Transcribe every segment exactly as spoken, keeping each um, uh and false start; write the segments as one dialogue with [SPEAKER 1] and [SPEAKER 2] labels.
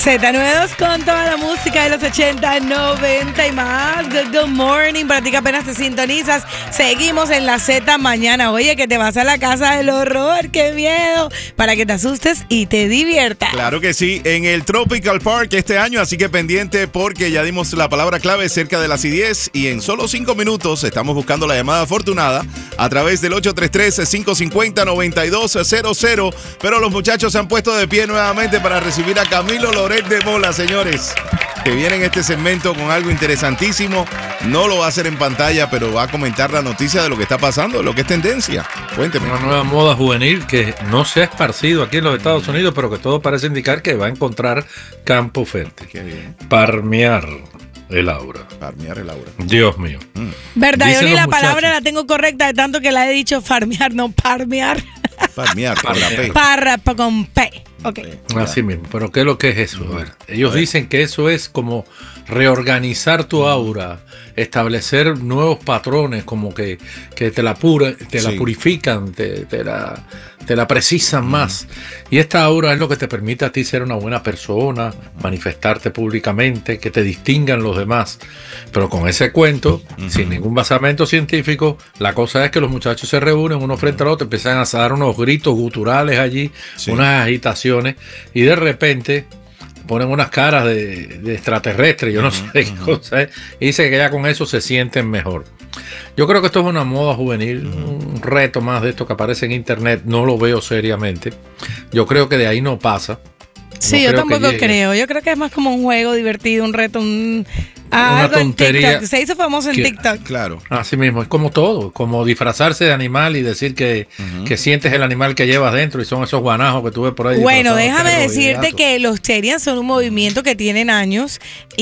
[SPEAKER 1] Z noventa y dos con toda la música de los ochenta, noventa y más. Good, good morning. Para ti que apenas te sintonizas, seguimos en la Z mañana. Oye, que te vas a la casa del horror. ¡Qué miedo! Para que te asustes y te diviertas.
[SPEAKER 2] Claro que sí, en el Tropical Park este año, así que pendiente porque ya dimos la palabra clave cerca de las y diez y en solo cinco minutos estamos buscando la llamada afortunada a través del ocho tres tres, cinco cinco cero, nueve dos cero cero. Pero los muchachos se han puesto de pie nuevamente para recibir a Camilo Loret de Mola, señores, que viene en este segmento con algo interesantísimo. No lo va a hacer en pantalla, pero va a comentar la noticia de lo que está pasando, lo que es tendencia. Cuénteme.
[SPEAKER 3] Una nueva moda juvenil que no se ha esparcido aquí en los Estados Unidos, pero que todo parece indicar que va a encontrar campo fértil.
[SPEAKER 2] Qué bien.
[SPEAKER 3] Parmear el aura.
[SPEAKER 2] Farmear el aura.
[SPEAKER 3] Dios mío.
[SPEAKER 2] Mm.
[SPEAKER 1] Verdad,
[SPEAKER 3] Dicen
[SPEAKER 1] yo ni
[SPEAKER 3] los
[SPEAKER 1] la palabra
[SPEAKER 3] muchachos.
[SPEAKER 1] la tengo correcta de tanto que la he dicho farmear, no parmear.
[SPEAKER 2] Farmear, con la P.
[SPEAKER 1] Parra pa- con P. Ok.
[SPEAKER 3] Así mismo. Pero ¿qué es lo que es eso? A ver, ellos
[SPEAKER 2] A ver.
[SPEAKER 3] dicen que eso es como reorganizar tu aura, establecer nuevos patrones, como que, que te la pura, te la
[SPEAKER 2] Sí.
[SPEAKER 3] purifican, te, te la, te la precisan más. Y esta aura es lo que te permite a ti ser una buena persona, manifestarte públicamente, que te distingan los demás. Pero con ese cuento, sin ningún basamento científico, la cosa es que los muchachos se reúnen uno frente al otro, empiezan a dar unos gritos guturales allí,
[SPEAKER 2] Sí.
[SPEAKER 3] unas agitaciones, y de repente ponen unas caras de, de extraterrestres, yo no sé qué cosa es, y dice que ya con eso se sienten mejor. Yo creo que esto es una moda juvenil, un reto más de esto que aparece en internet, no lo veo seriamente. Yo creo que de ahí no pasa.
[SPEAKER 1] Sí,
[SPEAKER 3] No
[SPEAKER 1] yo
[SPEAKER 3] creo
[SPEAKER 1] tampoco
[SPEAKER 3] que llegue.
[SPEAKER 1] creo. Yo creo que es más como un juego divertido, un reto, un
[SPEAKER 3] Una
[SPEAKER 1] algo en
[SPEAKER 3] tontería
[SPEAKER 1] TikTok. Se hizo famoso en
[SPEAKER 3] que-
[SPEAKER 1] TikTok.
[SPEAKER 2] Claro.
[SPEAKER 3] Así mismo, es como todo, como disfrazarse de animal y decir que, que sientes el animal que llevas dentro y son esos guanajos que tú ves por ahí.
[SPEAKER 1] Bueno,
[SPEAKER 3] disfrazados,
[SPEAKER 1] déjame
[SPEAKER 3] perros y
[SPEAKER 1] decirte
[SPEAKER 3] gatos.
[SPEAKER 1] que los Terians son un movimiento que tienen años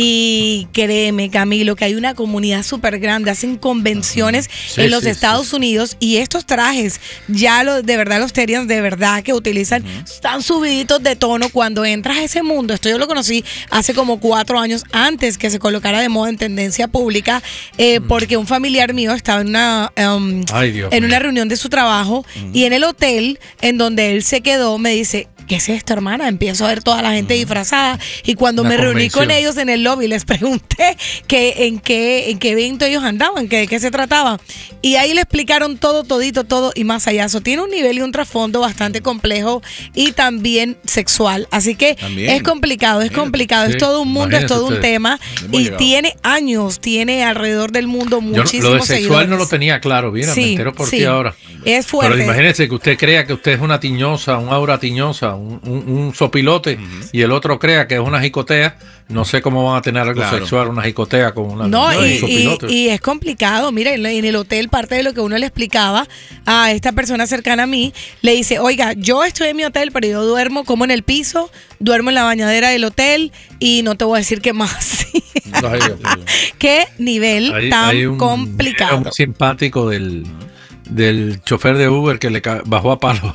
[SPEAKER 1] y créeme, Camilo, que hay una comunidad súper grande, hacen convenciones
[SPEAKER 3] Sí,
[SPEAKER 1] en los
[SPEAKER 3] sí,
[SPEAKER 1] Estados
[SPEAKER 3] sí.
[SPEAKER 1] Unidos y estos trajes, ya lo, de verdad los Terians de verdad que utilizan, están subiditos de tono cuando entras a ese mundo. Esto yo lo conocí hace como cuatro años antes que se colocara de moda en tendencia pública, eh, porque un familiar mío estaba en una, um,
[SPEAKER 3] Ay, Dios
[SPEAKER 1] en
[SPEAKER 3] mío.
[SPEAKER 1] una reunión de su trabajo y en el hotel en donde él se quedó me dice, ¿qué es esto, hermana? Empiezo a ver toda la gente disfrazada y cuando
[SPEAKER 3] Una
[SPEAKER 1] me reuní
[SPEAKER 3] convención.
[SPEAKER 1] con ellos en el lobby les pregunté que en qué en qué evento ellos andaban, que de qué se trataba y ahí le explicaron todo, todito, todo y más allá. Eso tiene un nivel y un trasfondo bastante complejo y también sexual, así que
[SPEAKER 2] También.
[SPEAKER 1] es complicado, es
[SPEAKER 2] Imagínate.
[SPEAKER 1] complicado,
[SPEAKER 3] Sí,
[SPEAKER 1] es todo un mundo, es
[SPEAKER 3] imagínense
[SPEAKER 1] todo un
[SPEAKER 3] ustedes.
[SPEAKER 1] tema
[SPEAKER 2] Hemos
[SPEAKER 1] y
[SPEAKER 2] llegado.
[SPEAKER 1] tiene años, tiene alrededor del mundo
[SPEAKER 3] Yo no-
[SPEAKER 1] muchísimos
[SPEAKER 3] lo de sexual
[SPEAKER 1] seguidores.
[SPEAKER 3] no lo tenía claro, bien, me
[SPEAKER 1] Sí,
[SPEAKER 3] entero por
[SPEAKER 1] sí.
[SPEAKER 3] ti ahora.
[SPEAKER 1] Es fuerte.
[SPEAKER 3] Pero imagínese que usted crea que usted es una tiñosa, un aura tiñosa, un, un, un sopilote, y el otro crea que es una jicotea. No sé cómo van a tener algo
[SPEAKER 2] Claro.
[SPEAKER 3] sexual, una jicotea con una
[SPEAKER 1] No,
[SPEAKER 3] un
[SPEAKER 1] y, y,
[SPEAKER 3] sopilote.
[SPEAKER 1] y es complicado. Mira, en en el hotel, parte de lo que uno le explicaba a esta persona cercana a mí, le dice, oiga, yo estoy en mi hotel, pero yo duermo como en el piso, duermo en la bañadera del hotel y no te voy a decir qué más.
[SPEAKER 3] Ay, Dios mío.
[SPEAKER 1] Qué nivel
[SPEAKER 3] Hay-
[SPEAKER 1] tan
[SPEAKER 3] hay un
[SPEAKER 1] complicado.
[SPEAKER 3] video muy simpático del, del chofer de Uber que le ca- bajó a palo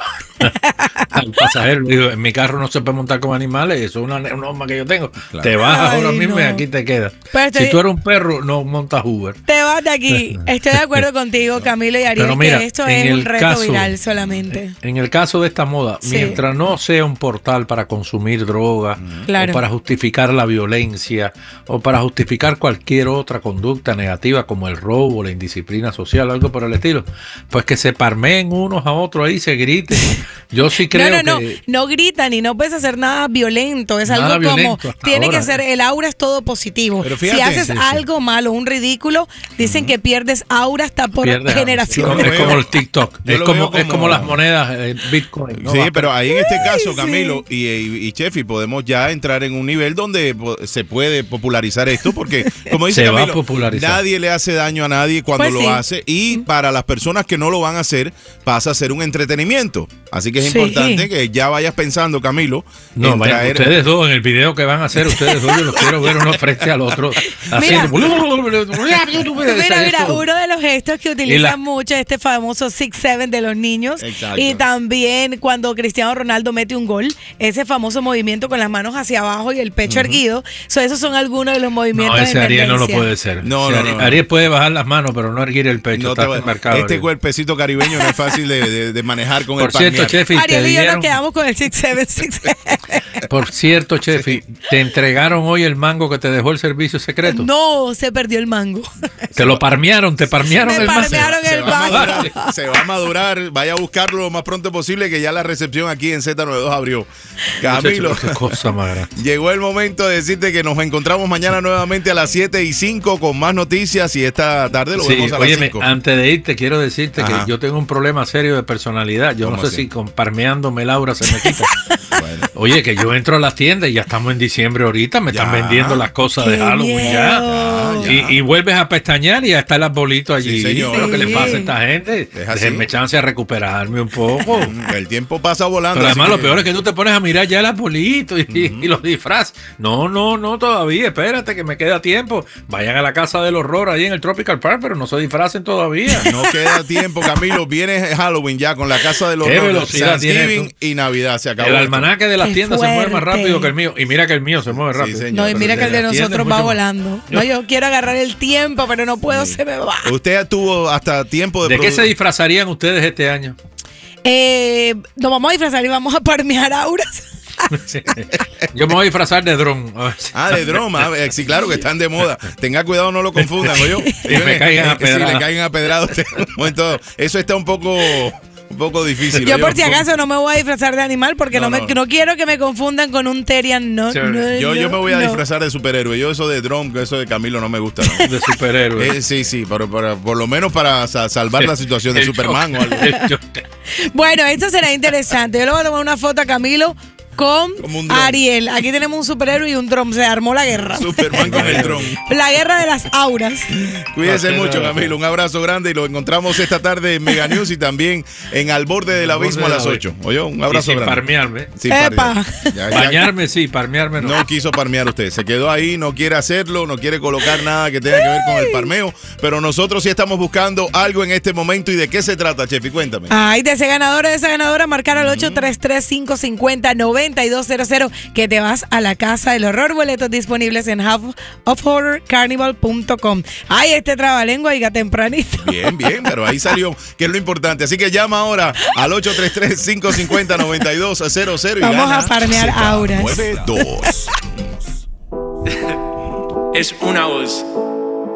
[SPEAKER 3] al pasajero. Le dijo, en mi carro no se puede montar con animales, eso es una ne- norma que yo tengo.
[SPEAKER 2] Claro.
[SPEAKER 3] Te bajas
[SPEAKER 1] Ay,
[SPEAKER 3] ahora mismo y
[SPEAKER 1] no.
[SPEAKER 3] aquí te quedas.
[SPEAKER 1] Pero te-
[SPEAKER 3] Si tú eres un perro, no montas Uber.
[SPEAKER 1] Te vas de aquí. Estoy de acuerdo contigo, Camilo y Ariel,
[SPEAKER 3] Pero mira,
[SPEAKER 1] que esto
[SPEAKER 3] en
[SPEAKER 1] es un
[SPEAKER 3] el
[SPEAKER 1] reto
[SPEAKER 3] caso-
[SPEAKER 1] viral solamente.
[SPEAKER 3] En el caso de esta moda,
[SPEAKER 1] Sí.
[SPEAKER 3] mientras no sea un portal para consumir droga,
[SPEAKER 1] Claro.
[SPEAKER 3] o para justificar la violencia, o para justificar cualquier otra conducta negativa como el robo, la indisciplina social, algo por el estilo, pues que se parmeen unos a otros ahí, se griten. Yo sí creo
[SPEAKER 1] no, no, no,
[SPEAKER 3] que...
[SPEAKER 1] no gritan y no puedes hacer nada violento. Es
[SPEAKER 3] Nada
[SPEAKER 1] algo como,
[SPEAKER 3] violento hasta
[SPEAKER 1] tiene
[SPEAKER 3] ahora.
[SPEAKER 1] que ser, el aura es todo positivo.
[SPEAKER 2] Pero
[SPEAKER 1] si
[SPEAKER 2] fíjate,
[SPEAKER 1] haces
[SPEAKER 2] sí, sí.
[SPEAKER 1] algo malo, un ridículo, dicen que pierdes aura hasta por
[SPEAKER 3] Pierde-
[SPEAKER 1] generaciones.
[SPEAKER 2] Yo lo
[SPEAKER 3] Es
[SPEAKER 2] veo-
[SPEAKER 3] como el TikTok,
[SPEAKER 2] yo
[SPEAKER 3] es
[SPEAKER 2] lo
[SPEAKER 3] como,
[SPEAKER 2] veo
[SPEAKER 3] es como
[SPEAKER 2] como-
[SPEAKER 3] las monedas eh, Bitcoin. ¿no?
[SPEAKER 2] Sí,
[SPEAKER 3] Va-
[SPEAKER 2] pero ahí en este caso,
[SPEAKER 1] sí.
[SPEAKER 2] Camilo y, y, y Chefi, podemos ya entrar en un nivel donde po- se puede popularizar esto, porque como dice
[SPEAKER 3] Se va a
[SPEAKER 2] Camilo,
[SPEAKER 3] popularizar.
[SPEAKER 2] nadie le hace daño a nadie cuando
[SPEAKER 1] Pues
[SPEAKER 2] lo
[SPEAKER 1] sí.
[SPEAKER 2] hace, y para las personas que no lo van a hacer, pasa a ser un entretenimiento. Así que es
[SPEAKER 1] Sí.
[SPEAKER 2] importante que ya vayas pensando, Camilo,
[SPEAKER 3] No,
[SPEAKER 2] en
[SPEAKER 3] vayan,
[SPEAKER 2] traer...
[SPEAKER 3] ustedes dos en el video que van a hacer, ustedes dos, yo los quiero ver uno frente al otro. Haciendo...
[SPEAKER 1] Mira, mira,
[SPEAKER 3] Eso.
[SPEAKER 1] uno de los gestos que
[SPEAKER 3] Y
[SPEAKER 1] utilizan
[SPEAKER 3] la-
[SPEAKER 1] mucho es este famoso six seven de los niños.
[SPEAKER 2] Exacto.
[SPEAKER 1] Y también cuando Cristiano Ronaldo mete un gol, ese famoso movimiento con las manos hacia abajo y el pecho erguido. So, esos son algunos de los movimientos
[SPEAKER 3] No, ese
[SPEAKER 1] en
[SPEAKER 3] Ariel no lo
[SPEAKER 1] tendencia.
[SPEAKER 3] puede ser.
[SPEAKER 2] No,
[SPEAKER 3] Ese
[SPEAKER 2] no,
[SPEAKER 3] Ariel,
[SPEAKER 2] no, no.
[SPEAKER 3] Ariel puede bajar las manos, pero no erguir el pecho.
[SPEAKER 2] No
[SPEAKER 3] está
[SPEAKER 2] te va-
[SPEAKER 3] marcado,
[SPEAKER 2] este
[SPEAKER 3] Ariel.
[SPEAKER 2] cuerpecito caribeño no es fácil de, de- de manejar con
[SPEAKER 3] Por
[SPEAKER 2] el
[SPEAKER 3] cierto,
[SPEAKER 2] palmear.
[SPEAKER 3] Chefi, te
[SPEAKER 1] Ariel y yo
[SPEAKER 3] dieron...
[SPEAKER 1] nos quedamos con el seis siete seis siete.
[SPEAKER 3] Por cierto, Chefi, ¿te entregaron hoy el mango que te dejó el servicio secreto?
[SPEAKER 1] No, se perdió el mango.
[SPEAKER 3] Te lo parmearon, te parmearon
[SPEAKER 1] Me
[SPEAKER 3] el mango.
[SPEAKER 1] parmearon
[SPEAKER 2] Se
[SPEAKER 1] el
[SPEAKER 2] va, a
[SPEAKER 1] mango.
[SPEAKER 2] madurar, se va a madurar. Vaya a buscarlo lo más pronto posible, que ya la recepción aquí en Z noventa y dos abrió. Camilo,
[SPEAKER 3] Qué cosa más grande.
[SPEAKER 2] llegó el momento de decirte que nos encontramos mañana nuevamente a las siete y cinco con más noticias y esta tarde lo
[SPEAKER 3] Sí,
[SPEAKER 2] vemos a las
[SPEAKER 3] óyeme,
[SPEAKER 2] cinco.
[SPEAKER 3] antes de irte quiero decirte
[SPEAKER 2] Ajá.
[SPEAKER 3] que yo tengo un problema serio de personalidad. Yo no
[SPEAKER 2] ¿Cómo
[SPEAKER 3] sé
[SPEAKER 2] así?
[SPEAKER 3] si con parmeándome Laura se me quita.
[SPEAKER 2] Bueno.
[SPEAKER 3] Oye, que yo entro a las tiendas y ya estamos en diciembre ahorita, me
[SPEAKER 2] Ya.
[SPEAKER 3] están vendiendo las cosas
[SPEAKER 1] Qué
[SPEAKER 3] de Halloween
[SPEAKER 1] miedo.
[SPEAKER 3] ya. Y, y vuelves a pestañear y ya está el arbolito allí.
[SPEAKER 2] Sí, señor.
[SPEAKER 3] ¿Qué es lo que le
[SPEAKER 1] Sí.
[SPEAKER 3] pasa a esta gente?
[SPEAKER 2] Es así.
[SPEAKER 3] Déjenme chance a recuperarme un poco.
[SPEAKER 2] El tiempo pasa volando.
[SPEAKER 3] Pero
[SPEAKER 2] así
[SPEAKER 3] además lo
[SPEAKER 2] que-
[SPEAKER 3] peor es que tú te pones a mirar ya el arbolito y, y los disfraces. No, no, no todavía, espérate que me queda tiempo. Vayan a la casa del horror ahí en el Tropical Park, pero no se disfracen todavía.
[SPEAKER 2] No queda tiempo, Camilo. Viene Halloween ya con la casa de los
[SPEAKER 3] ¿Qué
[SPEAKER 2] horrores,
[SPEAKER 3] velocidad tiene
[SPEAKER 2] Thanksgiving
[SPEAKER 3] esto?
[SPEAKER 2] y Navidad. Se acabó.
[SPEAKER 3] El
[SPEAKER 2] esto.
[SPEAKER 3] almanaque de las
[SPEAKER 1] Qué
[SPEAKER 3] tiendas se mueve más
[SPEAKER 1] fuerte.
[SPEAKER 3] rápido que el mío. Y mira que el mío se mueve
[SPEAKER 2] Sí,
[SPEAKER 3] rápido.
[SPEAKER 2] señor.
[SPEAKER 1] No, y mira que el de
[SPEAKER 3] Atiende
[SPEAKER 1] nosotros
[SPEAKER 3] mucho
[SPEAKER 1] va
[SPEAKER 3] más.
[SPEAKER 1] volando. No, yo quiero agarrar el tiempo, pero no puedo, se me va.
[SPEAKER 2] Usted tuvo hasta tiempo de...
[SPEAKER 3] ¿De qué
[SPEAKER 2] produ-
[SPEAKER 3] se disfrazarían ustedes este año?
[SPEAKER 1] Eh, nos vamos a disfrazar y vamos a parmear auras.
[SPEAKER 3] Yo me voy a disfrazar de dron. A ver si-
[SPEAKER 2] Ah, de droma. eh, Sí, claro que están de moda. Tenga cuidado, no lo confundan, ¿oyó?
[SPEAKER 3] Y me caigan a
[SPEAKER 2] Sí,
[SPEAKER 3] pedradas.
[SPEAKER 2] le caigan a pedradas. Momento, eso está un poco, un poco difícil.
[SPEAKER 1] Yo
[SPEAKER 2] ¿oyó?
[SPEAKER 1] por si acaso no me voy a disfrazar de animal porque
[SPEAKER 2] No,
[SPEAKER 1] no, me,
[SPEAKER 2] no.
[SPEAKER 1] no quiero que me confundan con un Terian. No,
[SPEAKER 3] Sí,
[SPEAKER 1] no,
[SPEAKER 2] Yo, yo
[SPEAKER 1] no,
[SPEAKER 2] me voy a
[SPEAKER 1] no.
[SPEAKER 2] disfrazar de superhéroe. Yo eso de drone, eso de Camilo no me gusta. ¿no?
[SPEAKER 3] De superhéroe.
[SPEAKER 2] Eh, sí, sí, pero para, por lo menos para sa- salvar la situación de
[SPEAKER 3] El
[SPEAKER 2] Superman o
[SPEAKER 3] Joker,
[SPEAKER 2] algo.
[SPEAKER 3] el Joker.
[SPEAKER 1] Bueno, esto será interesante. Yo le voy a tomar una foto a Camilo con
[SPEAKER 2] Como un dron.
[SPEAKER 1] Ariel. Aquí tenemos un superhéroe y un dron. Se armó la guerra.
[SPEAKER 2] Superman con el dron.
[SPEAKER 1] La guerra de las auras.
[SPEAKER 2] Cuídense
[SPEAKER 3] Placer,
[SPEAKER 2] mucho,
[SPEAKER 3] Rafa.
[SPEAKER 2] Camilo. Un abrazo grande y lo encontramos esta tarde en Mega News y también en Al Borde del
[SPEAKER 3] Al Borde
[SPEAKER 2] Abismo a
[SPEAKER 3] del
[SPEAKER 2] las
[SPEAKER 3] Abismo.
[SPEAKER 2] ocho. Oye, un
[SPEAKER 3] Y
[SPEAKER 2] abrazo
[SPEAKER 3] sin
[SPEAKER 2] grande.
[SPEAKER 3] parmearme.
[SPEAKER 2] Sí,
[SPEAKER 1] Epa.
[SPEAKER 2] parmear. Ya- ya-
[SPEAKER 3] Bañarme sí, parmearme no.
[SPEAKER 2] No quiso parmear usted, se quedó ahí, no quiere hacerlo, no quiere colocar nada que tenga que ver con el parmeo, pero nosotros sí estamos buscando algo en este momento. ¿Y de qué se trata, Chefi? Cuéntame.
[SPEAKER 1] Ay, de ese ganador o de esa ganadora, marcar al ocho tres tres, cinco cinco cero, nueve dos cero cero que te vas a la casa del horror. Boletos disponibles en half of horror carnival punto com. Ay, este trabalengua, oiga, tempranito.
[SPEAKER 2] Bien, bien, pero ahí salió, que es lo importante. Así que llama ahora al ocho tres tres, cinco cinco cero, nueve dos cero cero y
[SPEAKER 1] Vamos
[SPEAKER 2] gana
[SPEAKER 1] a parmear
[SPEAKER 2] Z
[SPEAKER 1] auras.
[SPEAKER 2] nueve dos.
[SPEAKER 4] Es una voz.